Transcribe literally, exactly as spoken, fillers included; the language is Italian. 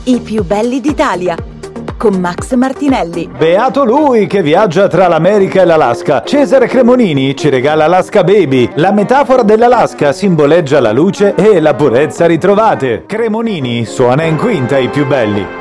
I più belli d'Italia, con Max Martinelli. Beato lui che viaggia tra l'America e l'Alaska. Cesare Cremonini ci regala Alaska Baby. La metafora dell'Alaska simboleggia la luce e la purezza ritrovate. Cremonini suona in quinta I più belli.